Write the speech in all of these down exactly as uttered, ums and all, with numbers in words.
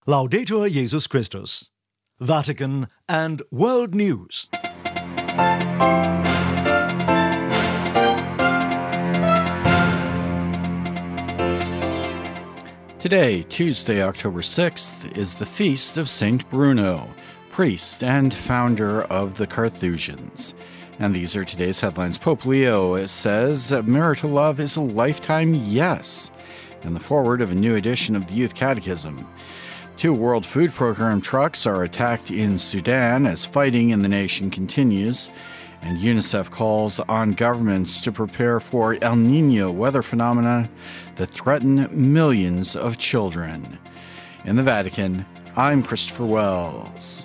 Laudetur Jesus Christus. Vatican and World News. Today, Tuesday, October sixth, is the feast of Saint Bruno, priest and founder of the Carthusians. And these are today's headlines. Pope Leo says marital love is a lifetime yes, in the foreword of a new edition of the Youth Catechism. Two World Food Program trucks are attacked in Sudan as fighting in the nation continues, and UNICEF calls on governments to prepare for El Niño weather phenomena that threaten millions of children. In the Vatican, I'm Christopher Wells.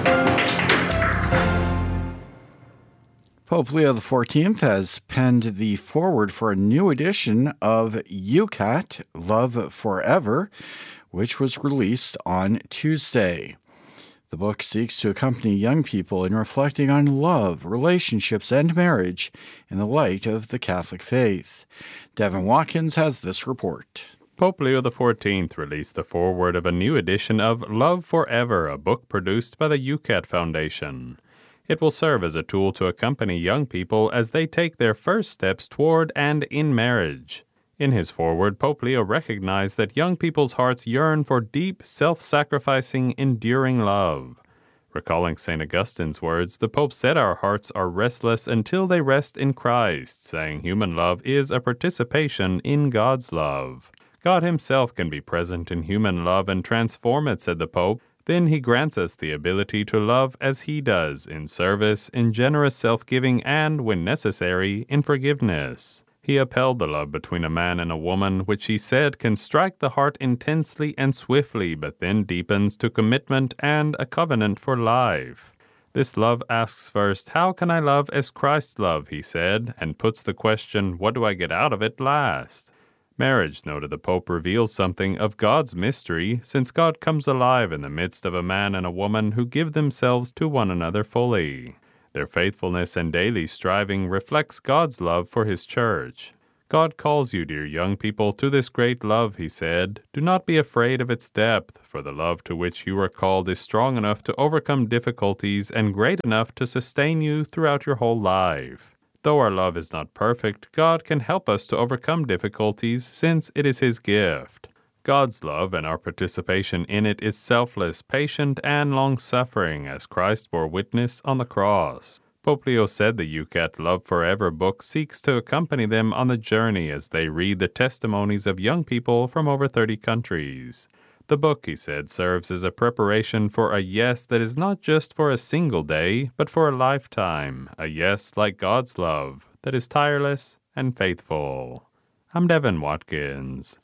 Pope Leo the fourteenth has penned the foreword for a new edition of YOUCAT, Love Forever, which was released on Tuesday. The book seeks to accompany young people in reflecting on love, relationships, and marriage in the light of the Catholic faith. Devin Watkins has this report. Pope Leo the fourteenth released the foreword of a new edition of Love Forever, a book produced by the YOUCAT Foundation. It will serve as a tool to accompany young people as they take their first steps toward and in marriage. In his foreword, Pope Leo recognized that young people's hearts yearn for deep, self-sacrificing, enduring love. Recalling Saint Augustine's words, the Pope said our hearts are restless until they rest in Christ, saying human love is a participation in God's love. God himself can be present in human love and transform it, said the Pope. Then he grants us the ability to love as he does, in service, in generous self-giving, and, when necessary, in forgiveness. He upheld the love between a man and a woman, which he said can strike the heart intensely and swiftly, but then deepens to commitment and a covenant for life. This love asks first, how can I love as Christ loved, he said, and puts the question, what do I get out of it, last? Marriage, noted the Pope, reveals something of God's mystery, since God comes alive in the midst of a man and a woman who give themselves to one another fully. Their faithfulness and daily striving reflects God's love for his church. God calls you, dear young people, to this great love, he said. Do not be afraid of its depth, for the love to which you are called is strong enough to overcome difficulties and great enough to sustain you throughout your whole life. Though our love is not perfect, God can help us to overcome difficulties since it is his gift. God's love and our participation in it is selfless, patient, and long-suffering, as Christ bore witness on the cross. Pope Leo said the YOUCAT Love Forever book seeks to accompany them on the journey as they read the testimonies of young people from over thirty countries. The book, he said, serves as a preparation for a yes that is not just for a single day, but for a lifetime, a yes like God's love, that is tireless and faithful. I'm Devin Watkins.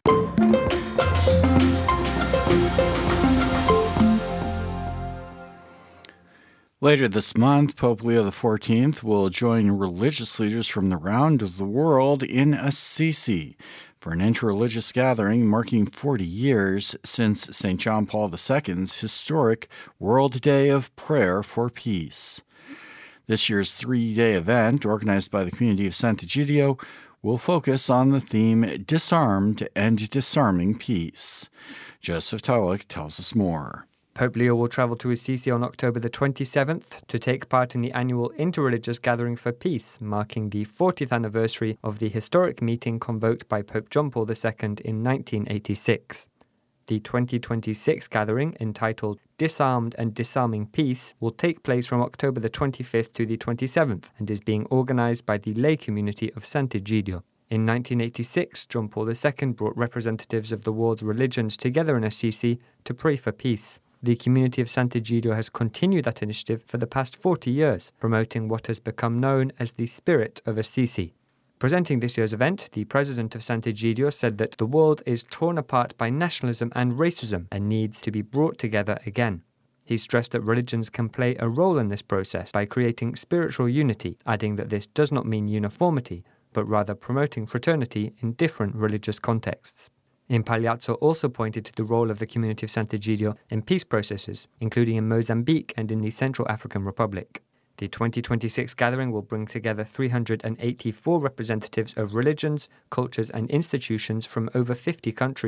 Later this month, Pope Leo the fourteenth will join religious leaders from around the world in Assisi for an interreligious gathering marking forty years since Saint John Paul the Second's historic World Day of Prayer for Peace. This year's three-day event, organized by the community of Sant'Egidio, will focus on the theme Disarmed and Disarming Peace. Joseph Tulloch tells us more. Pope Leo will travel to Assisi on October the twenty-seventh to take part in the annual Interreligious Gathering for Peace, marking the fortieth anniversary of the historic meeting convoked by Pope John Paul the Second in nineteen eighty-six. The twenty twenty-six gathering, entitled Disarmed and Disarming Peace, will take place from October the twenty-fifth to the twenty-seventh and is being organized by the lay community of Sant'Egidio. In nineteen eighty-six, John Paul the Second brought representatives of the world's religions together in Assisi to pray for peace. The community of Sant'Egidio has continued that initiative for the past forty years, promoting what has become known as the Spirit of Assisi. Presenting this year's event, the president of Sant'Egidio said that the world is torn apart by nationalism and racism and needs to be brought together again. He stressed that religions can play a role in this process by creating spiritual unity, adding that this does not mean uniformity, but rather promoting fraternity in different religious contexts. Impagliazzo also pointed to the role of the community of Sant'Egidio in peace processes, including in Mozambique and in the Central African Republic. The twenty twenty-six gathering will bring together three hundred eighty-four representatives of religions, cultures, and institutions from over fifty countries.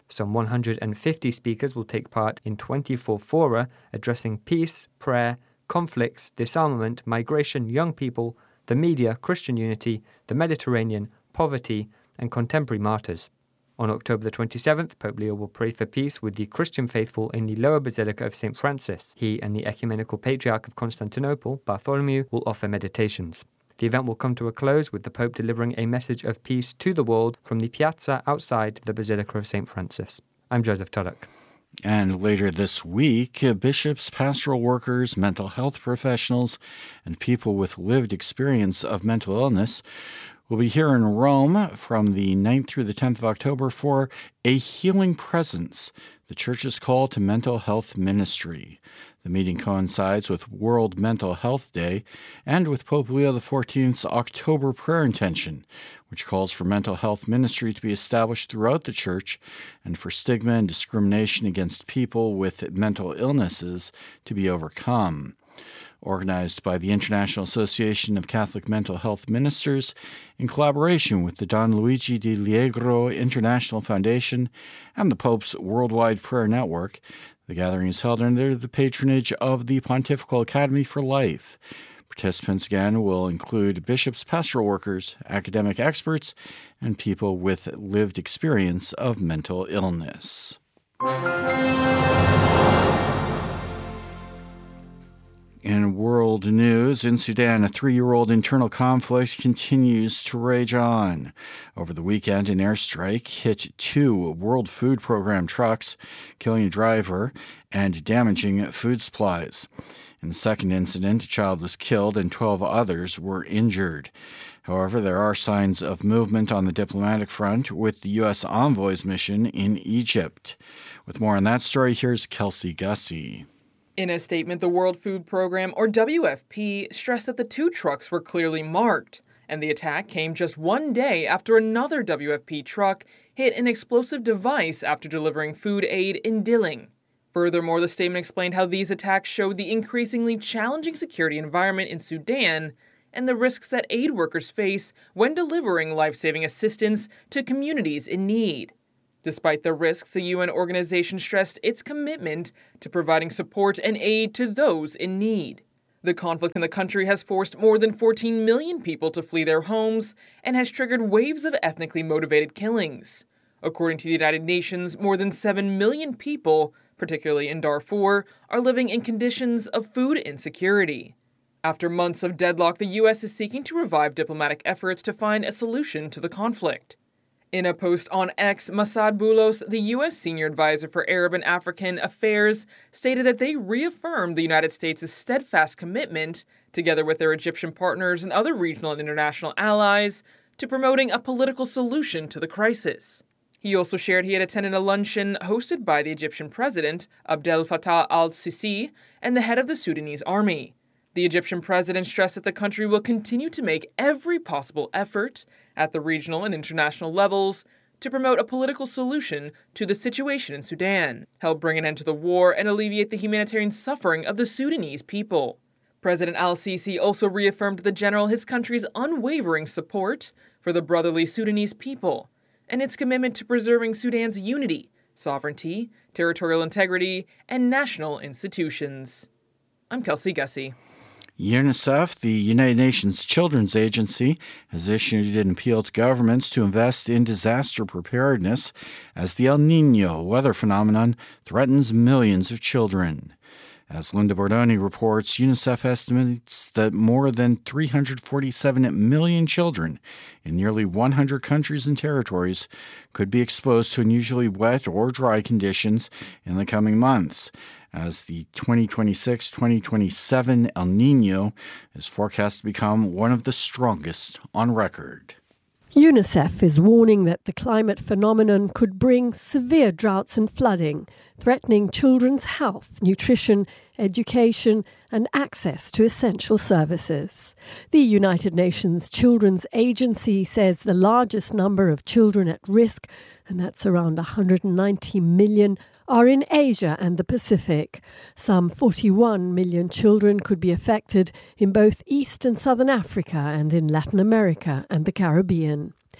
Some one hundred fifty speakers will take part in twenty-four fora addressing peace, prayer, conflicts, disarmament, migration, young people, the media, Christian unity, the Mediterranean, poverty, and contemporary martyrs. On October the twenty-seventh, Pope Leo will pray for peace with the Christian faithful in the Lower Basilica of Saint Francis. He and the Ecumenical Patriarch of Constantinople, Bartholomew, will offer meditations. The event will come to a close with the Pope delivering a message of peace to the world from the piazza outside the Basilica of Saint Francis. I'm Joseph Tuddock. And later this week, bishops, pastoral workers, mental health professionals, and people with lived experience of mental illness will be here in Rome from the ninth through the tenth of October for A Healing Presence, the Church's call to mental health ministry. The meeting coincides with World Mental Health Day and with Pope Leo the fourteenth's October prayer intention, which calls for mental health ministry to be established throughout the Church and for stigma and discrimination against people with mental illnesses to be overcome. Organized by the International Association of Catholic Mental Health Ministers in collaboration with the Don Luigi di Liegro International Foundation and the Pope's Worldwide Prayer Network, the gathering is held under the patronage of the Pontifical Academy for Life. Participants again will include bishops, pastoral workers, academic experts, and people with lived experience of mental illness. In world news, in Sudan, a three-year-old internal conflict continues to rage on. Over the weekend, an airstrike hit two World Food Program trucks, killing a driver and damaging food supplies. In the second incident, a child was killed and twelve others were injured. However, there are signs of movement on the diplomatic front with the U S envoy's mission in Egypt. With more on that story, here's Kelsey Gussie. In a statement, the World Food Program, or W F P, stressed that the two trucks were clearly marked, and the attack came just one day after another W F P truck hit an explosive device after delivering food aid in Dilling. Furthermore, the statement explained how these attacks showed the increasingly challenging security environment in Sudan and the risks that aid workers face when delivering life-saving assistance to communities in need. Despite the risks, the U N organization stressed its commitment to providing support and aid to those in need. The conflict in the country has forced more than fourteen million people to flee their homes and has triggered waves of ethnically motivated killings. According to the United Nations, more than seven million people, particularly in Darfur, are living in conditions of food insecurity. After months of deadlock, the U S is seeking to revive diplomatic efforts to find a solution to the conflict. In a post on X, Masad Boulos, the U S Senior Advisor for Arab and African Affairs, stated that they reaffirmed the United States' steadfast commitment, together with their Egyptian partners and other regional and international allies, to promoting a political solution to the crisis. He also shared he had attended a luncheon hosted by the Egyptian president, Abdel Fattah al-Sisi, and the head of the Sudanese army. The Egyptian president stressed that the country will continue to make every possible effort at the regional and international levels to promote a political solution to the situation in Sudan, help bring an end to the war, and alleviate the humanitarian suffering of the Sudanese people. President al-Sisi also reaffirmed to the general his country's unwavering support for the brotherly Sudanese people and its commitment to preserving Sudan's unity, sovereignty, territorial integrity, and national institutions. I'm Kelsey Gussie. UNICEF, the United Nations Children's Agency, has issued an appeal to governments to invest in disaster preparedness as the El Niño weather phenomenon threatens millions of children. As Linda Bordoni reports, UNICEF estimates that more than three hundred forty-seven million children in nearly one hundred countries and territories could be exposed to unusually wet or dry conditions in the coming months, as the twenty twenty-six twenty twenty-seven El Niño is forecast to become one of the strongest on record. UNICEF is warning that the climate phenomenon could bring severe droughts and flooding, threatening children's health, nutrition, education, and access to essential services. The United Nations Children's Agency says the largest number of children at risk, and that's around one hundred ninety million, are in Asia and the Pacific. Some forty-one million children could be affected in both East and Southern Africa and in Latin America and the Caribbean.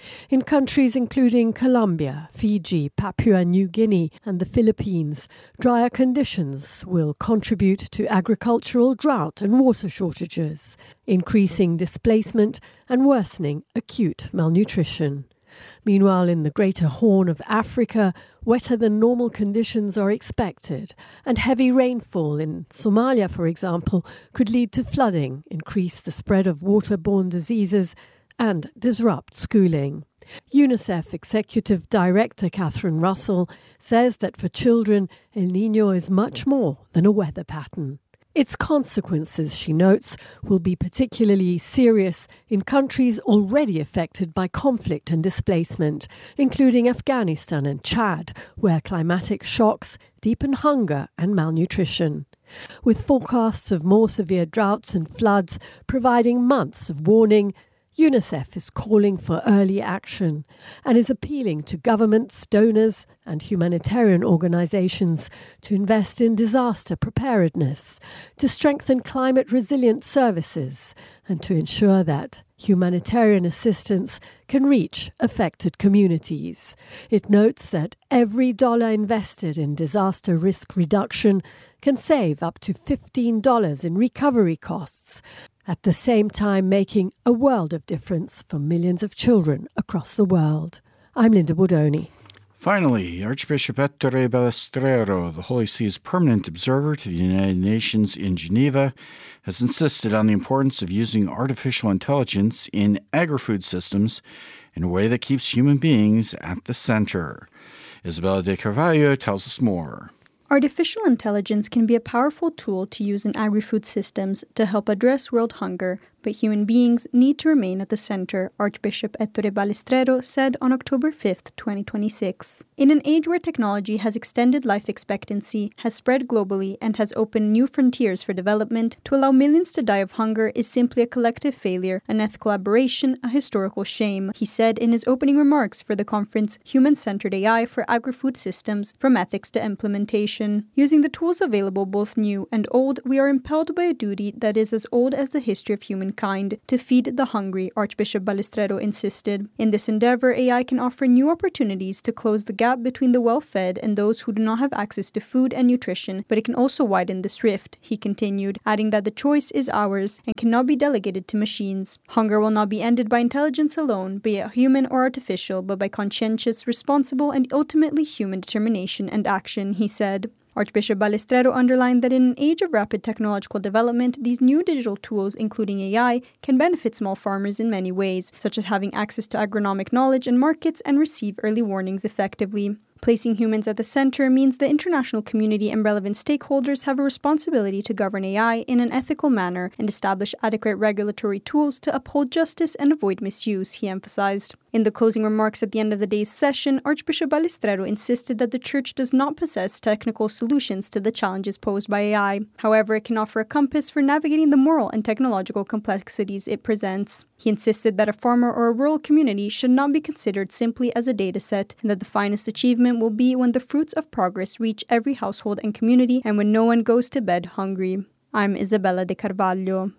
In countries including Colombia, Fiji, Papua New Guinea and the Philippines, drier conditions will contribute to agricultural drought and water shortages, increasing displacement and worsening acute malnutrition. Meanwhile, in the Greater Horn of Africa, wetter than normal conditions are expected, and heavy rainfall in Somalia, for example, could lead to flooding, increase the spread of waterborne diseases, and disrupt schooling. UNICEF Executive Director Catherine Russell says that for children, El Niño is much more than a weather pattern. Its consequences, she notes, will be particularly serious in countries already affected by conflict and displacement, including Afghanistan and Chad, where climatic shocks deepen hunger and malnutrition. With forecasts of more severe droughts and floods providing months of warning, UNICEF is calling for early action and is appealing to governments, donors and humanitarian organisations to invest in disaster preparedness, to strengthen climate-resilient services and to ensure that humanitarian assistance can reach affected communities. It notes that every dollar invested in disaster risk reduction can save up to fifteen dollars in recovery costs, at the same time making a world of difference for millions of children across the world. I'm Linda Bordoni. Finally, Archbishop Ettore Balestrero, the Holy See's permanent observer to the United Nations in Geneva, has insisted on the importance of using artificial intelligence in agri-food systems in a way that keeps human beings at the center. Isabella de Carvalho tells us more. Artificial intelligence can be a powerful tool to use in agri-food systems to help address world hunger, but human beings need to remain at the center, Archbishop Ettore Balestrero said on October fifth, twenty twenty-six. In an age where technology has extended life expectancy, has spread globally, and has opened new frontiers for development, to allow millions to die of hunger is simply a collective failure, an ethical aberration, a historical shame, he said in his opening remarks for the conference Human-Centered A I for Agri-Food Systems, From Ethics to Implementation. Using the tools available, both new and old, we are impelled by a duty that is as old as the history of humankind. Kind to feed the hungry, Archbishop Balestrero insisted. In this endeavor, A I can offer new opportunities to close the gap between the well-fed and those who do not have access to food and nutrition, but it can also widen this rift, he continued, adding that the choice is ours and cannot be delegated to machines. Hunger will not be ended by intelligence alone, be it human or artificial, but by conscientious, responsible, and ultimately human determination and action, he said. Archbishop Balestrero underlined that in an age of rapid technological development, these new digital tools, including A I, can benefit small farmers in many ways, such as having access to agronomic knowledge and markets and receive early warnings effectively. Placing humans at the center means the international community and relevant stakeholders have a responsibility to govern A I in an ethical manner and establish adequate regulatory tools to uphold justice and avoid misuse, he emphasized. In the closing remarks at the end of the day's session, Archbishop Balestrero insisted that the Church does not possess technical solutions to the challenges posed by A I. However, it can offer a compass for navigating the moral and technological complexities it presents. He insisted that a farmer or a rural community should not be considered simply as a data set, and that the finest achievement will be when the fruits of progress reach every household and community and when no one goes to bed hungry. I'm Isabella de Carvalho.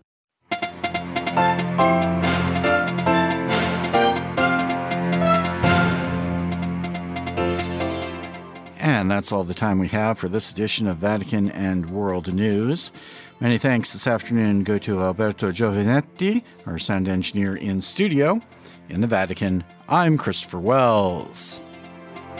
And that's all the time we have for this edition of Vatican and World News. Many thanks this afternoon go to Alberto Giovinetti, our sound engineer in studio. In the Vatican, I'm Christopher Wells.